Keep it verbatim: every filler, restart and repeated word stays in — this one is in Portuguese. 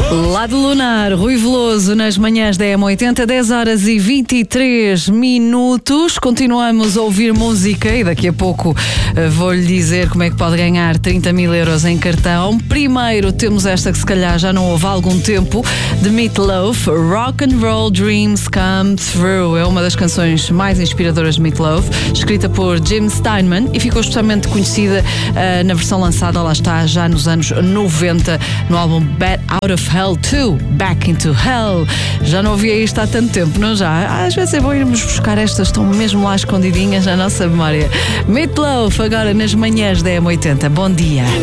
Lado Lunar, Rui Veloso, nas manhãs da M oitenta, dez horas e vinte e três minutos. Continuamos a ouvir música e daqui a pouco uh, vou-lhe dizer como é que pode ganhar trinta mil euros em cartão. Primeiro temos esta que se calhar já não houve há algum tempo, de Meat Loaf, Rock and Roll Dreams Come Through. É uma das canções mais inspiradoras de Meat Loaf, escrita por Jim Steinman e ficou especialmente conhecida uh, na versão lançada, lá está, já nos anos noventa, no álbum Bad Out of Hell dois, Back into Hell. Já não ouvia isto há tanto tempo, não já? Às vezes é bom irmos buscar estas, estão mesmo lá escondidinhas na nossa memória. Meat Loaf, agora nas manhãs da M oitenta. Bom dia.